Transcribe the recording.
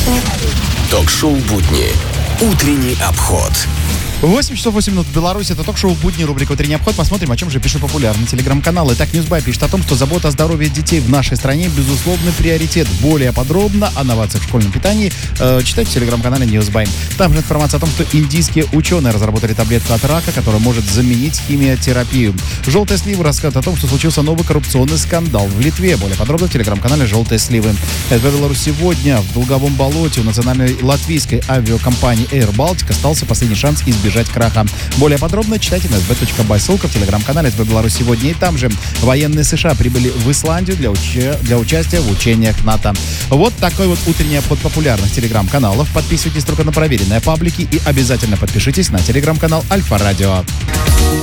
Ток-шоу «Будни». Утренний обход. 8 часов 8 минут в Беларуси. Это ток-шоу «Будни», рубрика «Утренний обход». Посмотрим, о чем же пишут популярные телеграм-каналы. Итак, Ньюсбай пишет о том, что забота о здоровье детей в нашей стране безусловный приоритет. Более подробно о новациях в школьном питании читайте в телеграм-канале Ньюсбай. Там же информация о том, что индийские ученые разработали таблетку от рака, которая может заменить химиотерапию. «Желтые сливы» рассказывают о том, что случился новый коррупционный скандал в Литве. Более подробно в телеграм-канале «Желтые сливы». СБ «Беларусь сегодня». В долговом болоте у национальной латвийской авиакомпании Air Baltic остался последний шанс избежать краха. Более подробно читайте на sb.by. Ссылка в телеграм-канале СБ «Беларусь сегодня». И там же военные США прибыли в Исландию для участия в учениях НАТО. Вот такой вот утренний обход популярных телеграм-каналов. Подписывайтесь только на проверенные паблики и обязательно подпишитесь на телеграм-канал Альфа Радио.